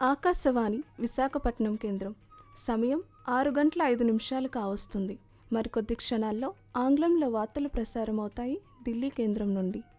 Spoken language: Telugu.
ఆకాశవాణి విశాఖపట్నం కేంద్రం. సమయం 6:05 కావస్తుంది. మరికొద్ది క్షణాల్లో ఆంగ్లంలో వార్తలు ప్రసారమవుతాయి ఢిల్లీ కేంద్రం నుండి.